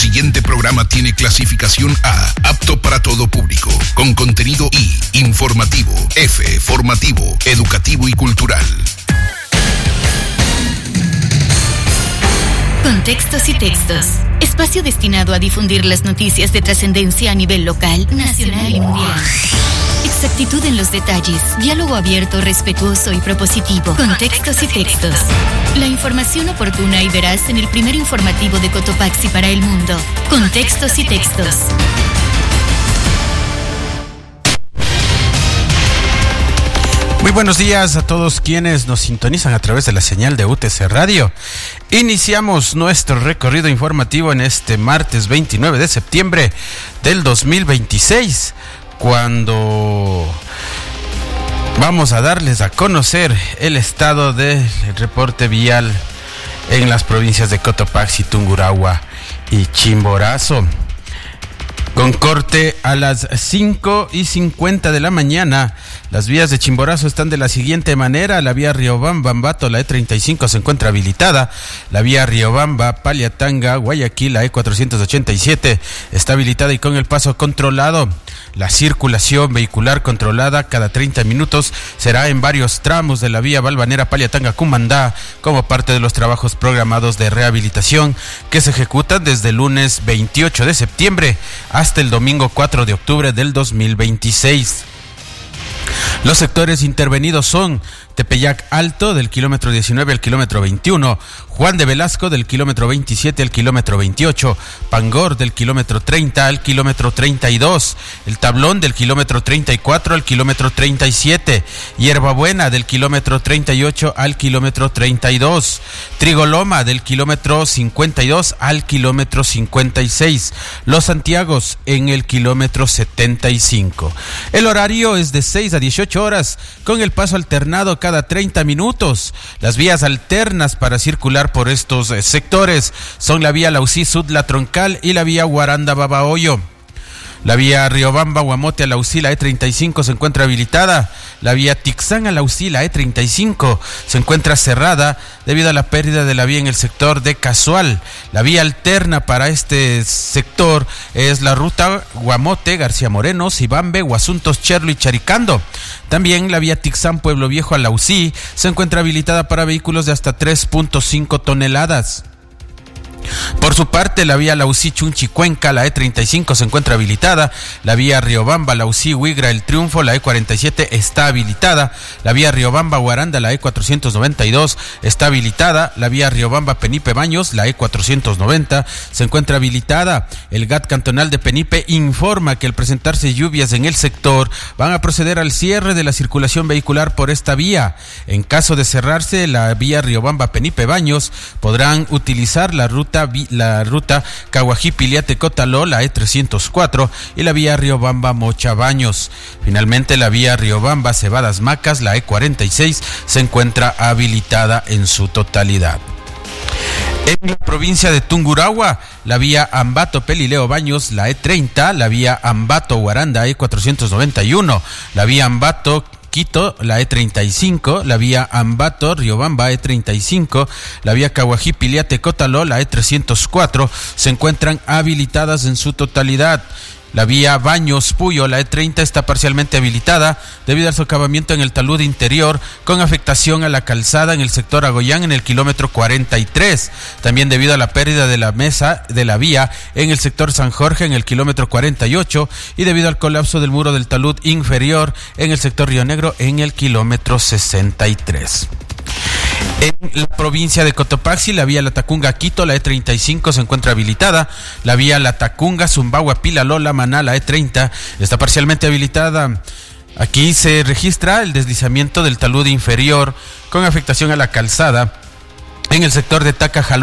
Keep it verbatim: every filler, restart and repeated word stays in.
siguiente programa tiene clasificación A, apto para todo público, con contenido I, informativo, F, formativo, educativo y cultural. Contextos y textos. Espacio destinado a difundir las noticias de trascendencia a nivel local, nacional y mundial. Exactitud en los detalles, diálogo abierto, respetuoso y propositivo. Contextos y textos. La información oportuna y veraz en el primer informativo de Cotopaxi para el mundo. Contextos y textos. Muy buenos días a todos quienes nos sintonizan a través de la señal de U T C Radio. Iniciamos nuestro recorrido informativo en este martes veintinueve de septiembre del dos mil veintiséis, cuando vamos a darles a conocer el estado del reporte vial en las provincias de Cotopaxi, Tungurahua y Chimborazo. Con corte a las cinco y cincuenta de la mañana, las vías de Chimborazo están de la siguiente manera. La vía Riobamba-Ambato, la E treinta y cinco, se encuentra habilitada. La vía Riobamba-Paliatanga, Guayaquil, la E cuatrocientos ochenta y siete, está habilitada y con el paso controlado. La circulación vehicular controlada cada treinta minutos será en varios tramos de la vía Valvanera-Paliatanga-Cumandá, como parte de los trabajos programados de rehabilitación que se ejecutan desde el lunes veintiocho de septiembre hasta el domingo cuatro de octubre del dos mil veintiséis. Los sectores intervenidos son Tepeyac Alto, del kilómetro diecinueve al kilómetro veintiuno, Juan de Velasco, del kilómetro veintisiete al kilómetro veintiocho, Pangor, del kilómetro treinta al kilómetro treinta y dos, El Tablón, del kilómetro treinta y cuatro al kilómetro treinta y siete, Hierbabuena, del kilómetro treinta y ocho al kilómetro treinta y dos, Trigoloma, del kilómetro cincuenta y dos al kilómetro cincuenta y seis, Los Santiagos, en el kilómetro setenta y cinco. El horario es de seis a dieciocho horas, con el paso alternado cada treinta minutos. Las vías alternas para circular por estos eh, sectores son la vía Lausí Sud-La Troncal y la vía Guaranda-Babahoyo. La vía Riobamba-Guamote a Lausí, la E treinta y cinco, se encuentra habilitada. La vía Tixán a Lausí, la E treinta y cinco, se encuentra cerrada debido a la pérdida de la vía en el sector de Casual. La vía alterna para este sector es la ruta Guamote, García Moreno, Sibambe, Guasuntos, Cherlo y Charicando. También la vía Tixán Pueblo Viejo a Lausí se encuentra habilitada para vehículos de hasta tres punto cinco toneladas. Por su parte, la vía Lausí Chunchicuenca, la E treinta y cinco, se encuentra habilitada. La vía Riobamba Lausí Huigra El Triunfo, la E cuarenta y siete, está habilitada. La vía Riobamba Guaranda, la E cuatrocientos noventa y dos, está habilitada. La vía Riobamba Penipe Baños, la E cuatrocientos noventa, se encuentra habilitada. El G A T cantonal de Penipe informa que al presentarse lluvias en el sector van a proceder al cierre de la circulación vehicular por esta vía. En caso de cerrarse la vía Riobamba Penipe Baños, podrán utilizar la ruta la ruta Caguají-Piliate-Cotaló, la E trescientos cuatro, y la vía Riobamba-Mocha Baños. Finalmente, la vía Riobamba-Cebadas Macas, la E cuarenta y seis, se encuentra habilitada en su totalidad. En la provincia de Tungurahua, la vía Ambato-Pelileo Baños, la E treinta, la vía Ambato-Guaranda, E cuatrocientos noventa y uno, la vía Ambato Quito, la E treinta y cinco, la vía Ambato Riobamba, E treinta y cinco, la vía Caguají Piliate Cotaló, la E trescientos cuatro, se encuentran habilitadas en su totalidad. La vía Baños Puyo, la E treinta, está parcialmente habilitada debido al socavamiento en el talud interior con afectación a la calzada en el sector Agoyán en el kilómetro cuarenta y tres. También debido a la pérdida de la mesa de la vía en el sector San Jorge en el kilómetro cuarenta y ocho y debido al colapso del muro del talud inferior en el sector Río Negro en el kilómetro sesenta y tres. En la provincia de Cotopaxi, la vía Latacunga-Quito, la E treinta y cinco, se encuentra habilitada. La vía Latacunga-Zumbagua-Pilaló, Maná, la E treinta, está parcialmente habilitada. Aquí se registra el deslizamiento del talud inferior con afectación a la calzada en el sector de Tacajaló